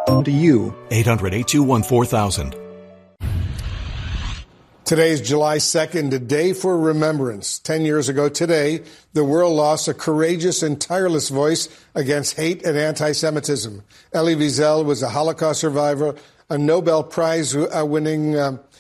To you. 800-821-4000. Today is July 2nd, a day for remembrance. 10 years ago today, the world lost a courageous and tireless voice against hate and anti-Semitism. Elie Wiesel was a Holocaust survivor, a Nobel Prize-winning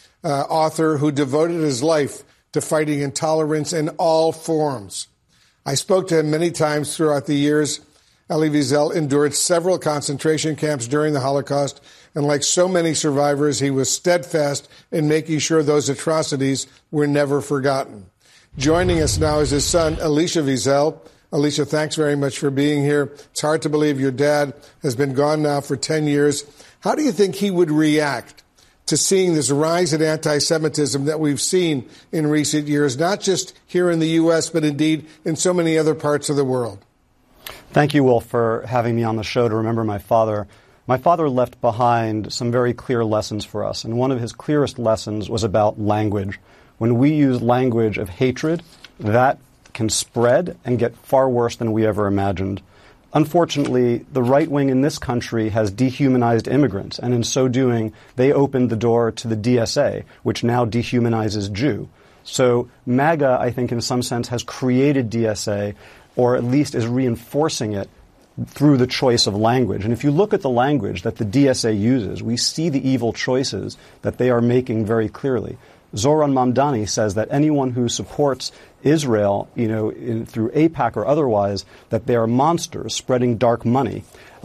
author who devoted his life to fighting intolerance in all forms. I spoke to him many times throughout the years. Elie Wiesel endured several concentration camps during the Holocaust, and like so many survivors, he was steadfast in making sure those atrocities were never forgotten. Joining us now is his son, Elisha Wiesel. Elisha, thanks very much for being here. It's hard to believe your dad has been gone now for 10 years. How do you think he would react to seeing this rise in anti-Semitism that we've seen in recent years, not just here in the U.S., but indeed in so many other parts of the world? Thank you, Will, for having me on the show to remember my father. My father left behind some very clear lessons for us, and one of his clearest lessons was about language. When we use language of hatred, that can spread and get far worse than we ever imagined. Unfortunately, the right wing in this country has dehumanized immigrants, and in so doing, they opened the door to the DSA, which now dehumanizes Jew. So MAGA, I think, in some sense, has created DSA, or at least is reinforcing it through the choice of language. And if you look at the language that the DSA uses, we see the evil choices that they are making very clearly. Zoran Mamdani says that anyone who supports Israel, through AIPAC or otherwise, that they are monsters spreading dark money.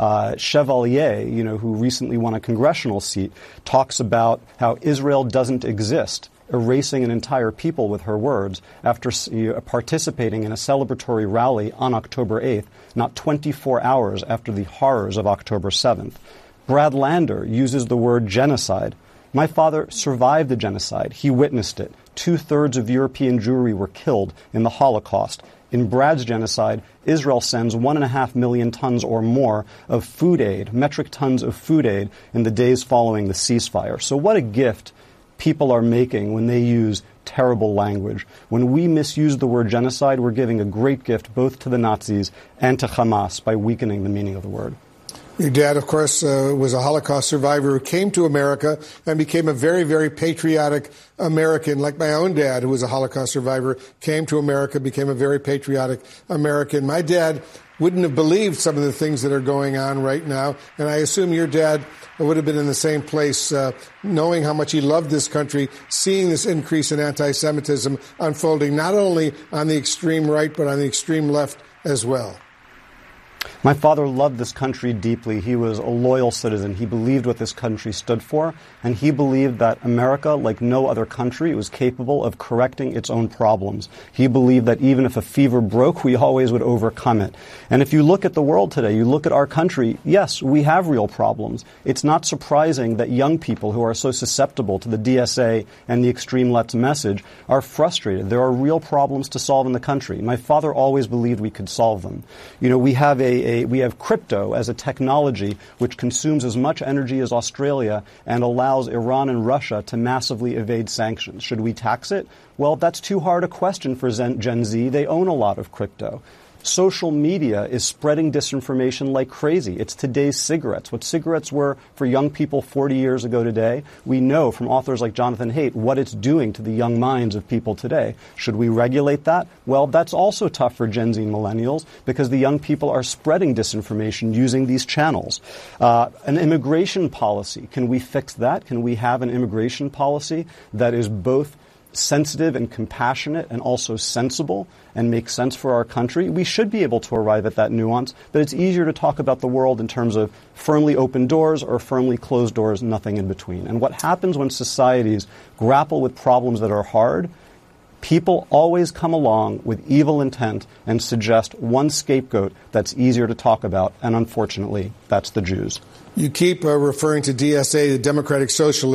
Chevalier, who recently won a congressional seat, talks about how Israel doesn't exist, erasing an entire people with her words after participating in a celebratory rally on October 8th, not 24 hours after the horrors of October 7th. Brad Lander uses the word genocide. My father survived the genocide. He witnessed it. 2/3 of European Jewry were killed in the Holocaust. In Brad's genocide, Israel sends 1.5 million tons or more of food aid, metric tons of food aid, in the days following the ceasefire. So what a gift people are making when they use terrible language. When we misuse the word genocide, we're giving a great gift both to the Nazis and to Hamas by weakening the meaning of the word. Your dad, of course, was a Holocaust survivor who came to America and became a very, very patriotic American, like my own dad, who was a Holocaust survivor, came to America, became a very patriotic American. My dad wouldn't have believed some of the things that are going on right now, and I assume your dad would have been in the same place, knowing how much he loved this country, seeing this increase in anti-Semitism unfolding not only on the extreme right, but on the extreme left as well. My father loved this country deeply. He was a loyal citizen. He believed what this country stood for, and he believed that America, like no other country, was capable of correcting its own problems. He believed that even if a fever broke, we always would overcome it. And if you look at the world today, you look at our country, yes, we have real problems. It's not surprising that young people who are so susceptible to the DSA and the extreme left's message are frustrated. There are real problems to solve in the country. My father always believed we could solve them. We have crypto as a technology which consumes as much energy as Australia and allows Iran and Russia to massively evade sanctions. Should we tax it? Well, that's too hard a question for Gen Z. They own a lot of crypto. Social media is spreading disinformation like crazy. It's today's cigarettes. What cigarettes were for young people 40 years ago today, we know from authors like Jonathan Haidt what it's doing to the young minds of people today. Should we regulate that? Well, that's also tough for Gen Z and millennials because the young people are spreading disinformation using these channels. An immigration policy, can we fix that? Can we have an immigration policy that is both sensitive and compassionate and also sensible and make sense for our country? We should be able to arrive at that nuance, but it's easier to talk about the world in terms of firmly open doors or firmly closed doors, nothing in between. And what happens when societies grapple with problems that are hard, people always come along with evil intent and suggest one scapegoat that's easier to talk about, and unfortunately, that's the Jews. You keep referring to DSA, the Democratic Socialists.